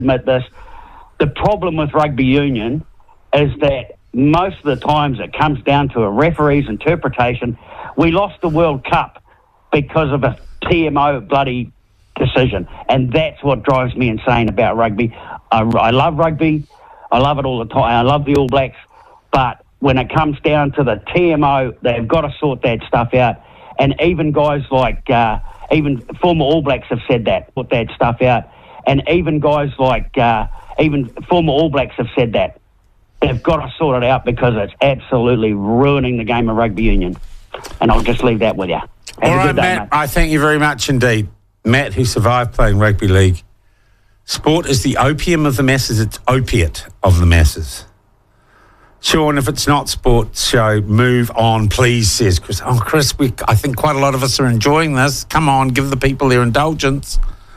admit this. The problem with rugby union is that most of the times it comes down to a referee's interpretation. We lost the World Cup because of a TMO bloody decision, and that's what drives me insane about rugby. I love rugby. I love it all the time. I love the All Blacks, but when it comes down to the TMO, they've got to sort that stuff out. And even guys like, even former All Blacks have said that, sort that stuff out. And even guys like, even former All Blacks have said that. They've got to sort it out because it's absolutely ruining the game of rugby union. And I'll just leave that with you. All right, Matt, I thank you very much indeed. Matt, who survived playing rugby league. Sport is the opium of the masses. It's opiate of the masses. Sean, if it's not sports show, move on, please, says Chris. Oh, Chris, I think quite a lot of us are enjoying this. Come on, give the people their indulgence.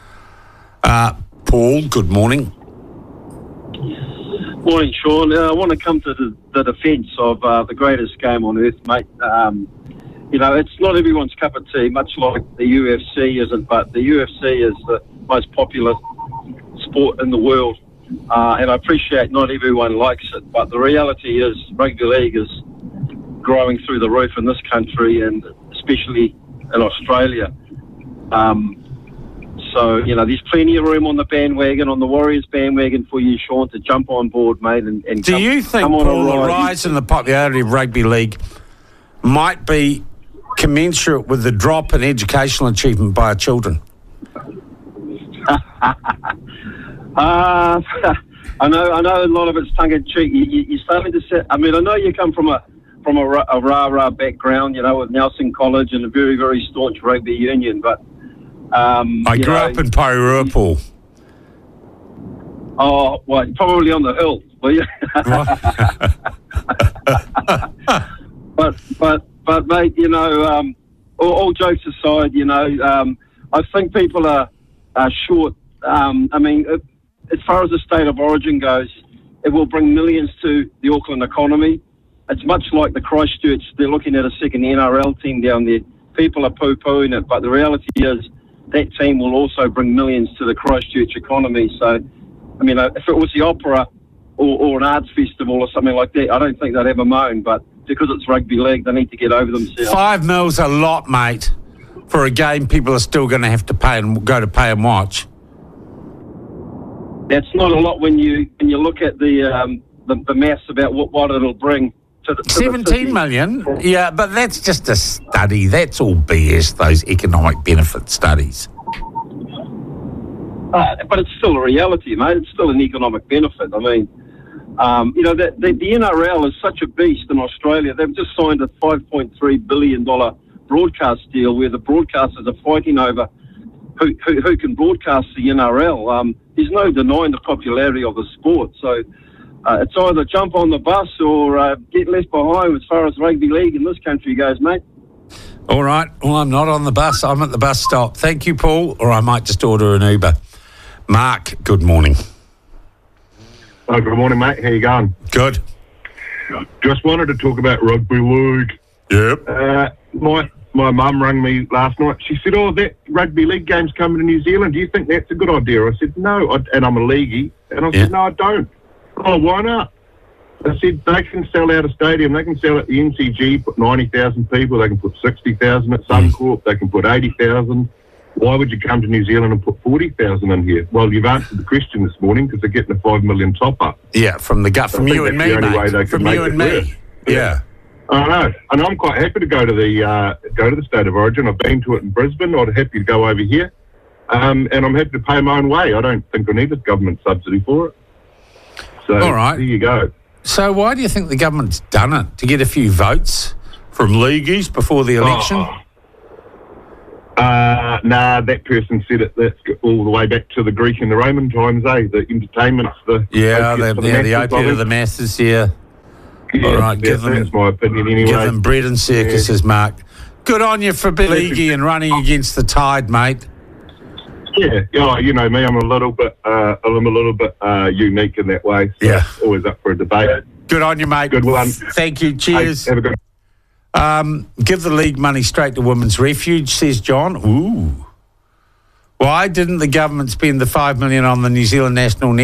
Paul, good morning. Morning, Sean. I want to come to the defence of the greatest game on earth, mate. It's not everyone's cup of tea, much like the UFC isn't, but the UFC is the most popular sport in the world. And I appreciate not everyone likes it, but the reality is rugby league is growing through the roof in this country and especially in Australia. So, there's plenty of room on the bandwagon, on the Warriors bandwagon for you, Sean, to jump on board, mate. And do you think, Paul, the rise in the popularity of rugby league might be commensurate with the drop in educational achievement by our children? I know a lot of it's tongue-in-cheek. You're starting to say, I know you come from a rah-rah background, with Nelson College and a very, very staunch rugby union, but... I grew up in Porirua, Paul. Oh, well, probably on the hill, were you? but mate, all jokes aside, I think people are short. As far as the state of origin goes, it will bring millions to the Auckland economy. It's much like the Christchurch. They're looking at a second NRL team down there. People are poo-pooing it, but the reality is that team will also bring millions to the Christchurch economy. So, if it was the opera or an arts festival or something like that, I don't think they'd have a moan. But because it's rugby league, they need to get over themselves. $5 mill's a lot, mate, for a game people are still going to have to pay and go to pay and watch. That's not a lot when you look at the maths about what it'll bring. 17 million? Yeah, but that's just a study. That's all BS, those economic benefit studies. But it's still a reality, mate. It's still an economic benefit. The NRL is such a beast in Australia. They've just signed a $5.3 billion broadcast deal where the broadcasters are fighting over who can broadcast the NRL. There's no denying the popularity of the sport. So it's either jump on the bus or get left behind as far as rugby league in this country goes, mate. All right. Well, I'm not on the bus. I'm at the bus stop. Thank you, Paul. Or I might just order an Uber. Mark, good morning. Oh, good morning, mate. How you going? Good. Just wanted to talk about rugby league. Yep. My mum rang me last night. She said, that rugby league game's coming to New Zealand. Do you think that's a good idea? I said, no. And I'm a leaguey. And I said, no, I don't. Oh, why not? I said, they can sell out a stadium. They can sell at the NCG, put 90,000 people. They can put 60,000 at Suncorp. They can put 80,000. Why would you come to New Zealand and put 40,000 in here? Well, you've answered the question this morning because they're getting a $5 million top-up. Yeah, from from you and me, mate. From you and me. Yeah. I know, and I'm quite happy to go to the State of Origin. I've been to it in Brisbane. I'd happy to go over here, and I'm happy to pay my own way. I don't think I need a government subsidy for it. So all right, there you go. So why do you think the government's done it? To get a few votes from leagueies before the election? Nah, that person said it. That's all the way back to the Greek and the Roman times, eh? The entertainments, the opiate of the masses, yeah. Yeah, all right, that's my opinion anyway. Give them bread and circuses, Mark. Good on you for being leaguey and running against the tide, mate. Yeah, you know me. I'm a little bit unique in that way. So yeah, always up for a debate. Good on you, mate. Good one. Thank you. Cheers. Hey, have a good. Give the league money straight to Women's Refuge, says John. Ooh. Why didn't the government spend the $5 million on the New Zealand national